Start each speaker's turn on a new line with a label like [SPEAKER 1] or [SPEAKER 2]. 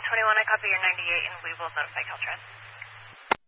[SPEAKER 1] 21, I copy your 98, and we will notify Caltrans.